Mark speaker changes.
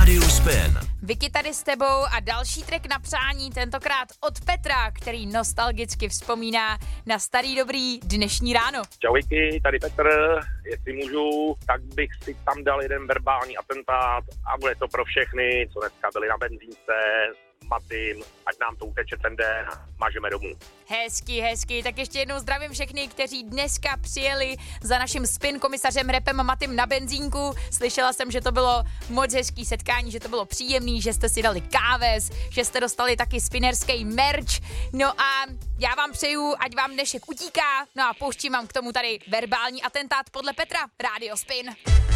Speaker 1: Rádiu Spin.
Speaker 2: Vicky tady s tebou a další track na přání, tentokrát od Petra, který nostalgicky vzpomíná na starý dobrý dnešní ráno.
Speaker 3: Čau Vicky, tady Petr, jestli můžu, tak bych si tam dal jeden verbální atentát a bude to pro všechny, co dneska byli na benzínce, Matým, ať nám to uteče ten den, mažeme domů.
Speaker 2: Hezky, tak ještě jednou zdravím všechny, kteří dneska přijeli za naším spin komisařem Repem Matym na benzínku. Slyšela jsem, že to bylo moc hezký setkání, že to bylo příjemný, že jste si dali káves, že jste dostali taky spinnerský merch. No a já vám přeju, ať vám dnešek utíká, no a pouštím vám k tomu tady verbální atentát podle Petra, Rádio Spin.